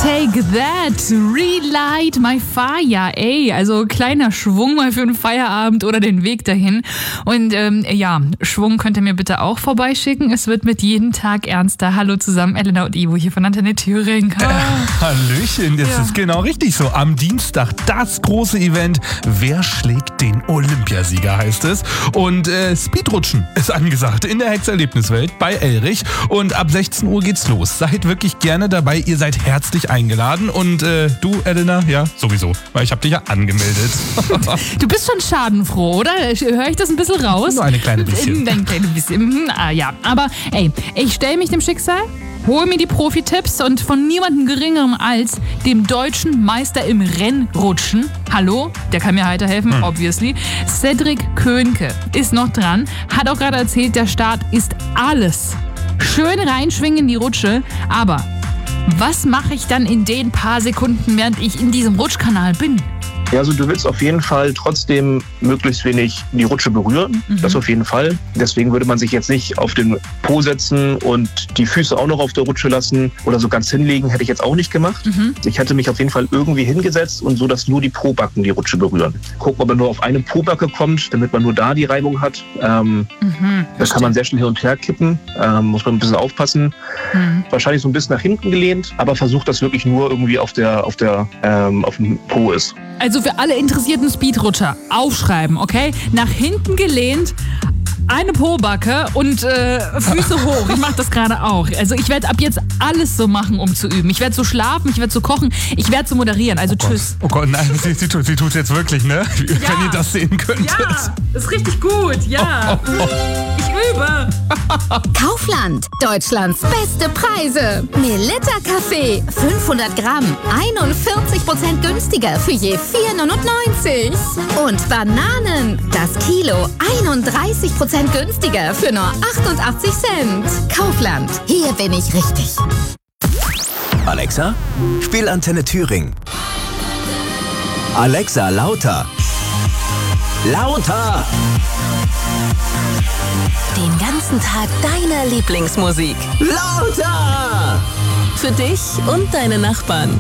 Take that, relight my fire. Ey, also kleiner Schwung mal für einen Feierabend oder den Weg dahin. Und Schwung könnt ihr mir bitte auch vorbeischicken. Es wird mit jedem Tag ernster. Hallo zusammen, Elena und Ivo hier von Antenne Thüringen. Hallöchen, das ist genau richtig so. Am Dienstag das große Event. Wer schlägt den Olympiasieger, heißt es. Und Speedrutschen ist angesagt in der Hexerlebniswelt bei Elrich. Und ab 16 Uhr geht's los. Seid wirklich gerne dabei. Ihr seid herzlich eingeladen. Und du, Elena, ja, sowieso. Weil ich habe dich ja angemeldet. Du bist schon schadenfroh, oder? Höre ich das ein bisschen raus? Nur eine kleine bisschen. Ein kleines bisschen. Aber ey, ich stelle mich dem Schicksal, hole mir die Profi-Tipps und von niemandem geringerem als dem deutschen Meister im Rennrutschen. Hallo, der kann mir weiterhelfen, obviously. Cedric Könke ist noch dran, hat auch gerade erzählt, der Start ist alles. Schön reinschwingen in die Rutsche, aber was mache ich dann in den paar Sekunden, während ich in diesem Rutschkanal bin? Ja, also du willst auf jeden Fall trotzdem möglichst wenig die Rutsche berühren. Das auf jeden Fall. Deswegen würde man sich jetzt nicht auf den Po setzen und die Füße auch noch auf der Rutsche lassen oder so ganz hinlegen, hätte ich jetzt auch nicht gemacht. Ich hätte mich auf jeden Fall irgendwie hingesetzt und so, dass nur die Pobacken die Rutsche berühren. Gucken, ob man nur auf eine Pobacke kommt, damit man nur da die Reibung hat. Da kann man sehr schnell hin und her kippen. Muss man ein bisschen aufpassen. Wahrscheinlich so ein bisschen nach hinten gelehnt, aber versucht, dass wirklich nur irgendwie auf dem Po ist. Also für alle interessierten Speedrutscher, aufschreiben, okay? Nach hinten gelehnt, eine Pobacke und Füße hoch. Ich mache das gerade auch. Also ich werde ab jetzt alles so machen, um zu üben. Ich werde so schlafen, ich werde so kochen, ich werde so moderieren. Also tschüss. Oh Gott, nein, sie tut's jetzt wirklich, ne? Ja. Wenn ihr das sehen könntet. Ja, ist richtig gut, ja. Ich übe. Kaufland, Deutschlands beste Preise. Melitta Kaffee, 500 Gramm, 41% günstiger für je 4,99. Und Bananen, das Kilo, 31% günstiger für nur 88 Cent. Kaufland, hier bin ich richtig. Alexa, spiel Antenne Thüringen. Alexa, lauter. Lauter! Den ganzen Tag deine Lieblingsmusik. Lauter! Für dich und deine Nachbarn.